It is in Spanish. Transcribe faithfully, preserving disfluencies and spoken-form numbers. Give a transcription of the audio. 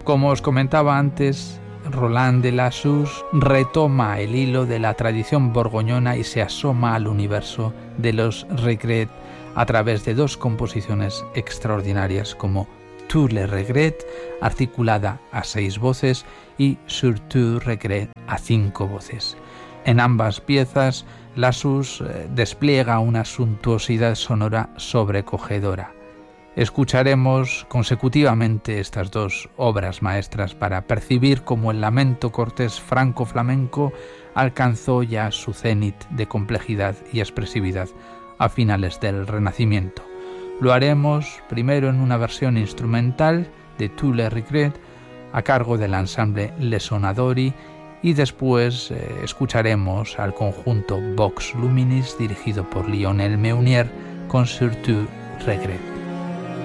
Como os comentaba antes, Roland de Lassus retoma el hilo de la tradición borgoñona y se asoma al universo de los regrets a través de dos composiciones extraordinarias como Tous les regrets, articulada a seis voces, y Surtout regret, a cinco voces. En ambas piezas, Lassus eh, despliega una suntuosidad sonora sobrecogedora. Escucharemos consecutivamente estas dos obras maestras para percibir cómo el lamento cortés franco-flamenco alcanzó ya su cenit de complejidad y expresividad a finales del Renacimiento. Lo haremos primero en una versión instrumental de Tous les regrets a cargo del ensamble Les Sonadori y después eh, escucharemos al conjunto Vox Luminis dirigido por Lionel Meunier con Surtout regret.